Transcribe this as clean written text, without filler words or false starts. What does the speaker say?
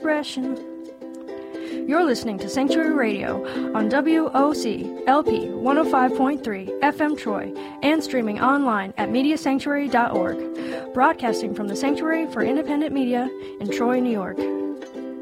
discretion. You're listening to Sanctuary Radio on WOC LP 105.3 FM Troy and streaming online at MediaSanctuary.org, broadcasting from the Sanctuary for Independent Media in Troy, New York.